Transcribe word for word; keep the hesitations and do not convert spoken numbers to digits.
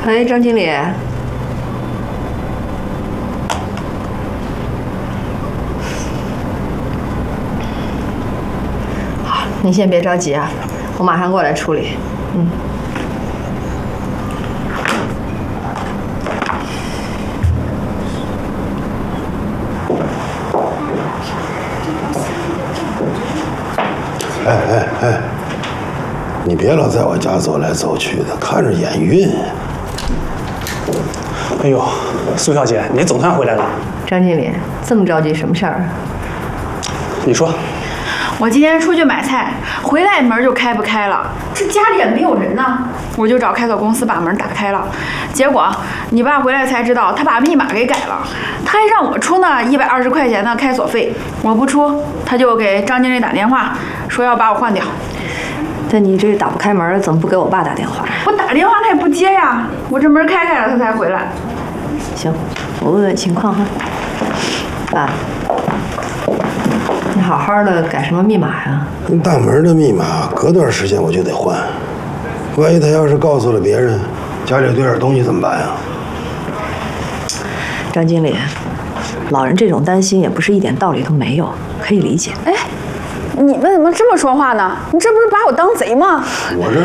喂，张经理。好，您先别着急啊，我马上过来处理。嗯。 哎哎哎，你别老在我家走来走去的，看着眼晕。 哎呦，苏小姐，你总算回来了。 张经理，这么着急什么事儿啊？ 你说。 我今天出去买菜，回来门就开不开了，这家里也没有人呢，我就找开锁公司把门打开了。结果你爸回来才知道，他把密码给改了，他还让我出那一百二十块钱的开锁费，我不出，他就给张经理打电话说要把我换掉。 但你这打不开门，怎么不给我爸打电话？ 我打电话他也不接呀，我这门开开了他才回来。 行，我问问情况哈。爸，你好好的改什么密码呀？ 大门的密码隔段时间我就得换，万一他要是告诉了别人，家里堆点东西怎么办呀？ 张经理，老人这种担心也不是一点道理都没有，可以理解。 哎，你们怎么这么说话呢？你这不是把我当贼吗？ 我这